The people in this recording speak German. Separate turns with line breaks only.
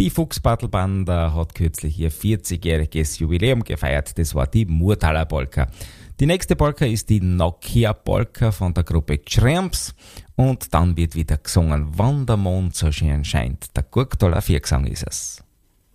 Die Fuchsbattlbanda hat kürzlich ihr 40-jähriges Jubiläum gefeiert. Das war die Murtaler Polka. Die nächste Polka ist die Nokia Polka von der Gruppe Tramps. Und dann wird wieder gesungen, wann der Mond so schön scheint. Der Gurktaler Viergesang ist es.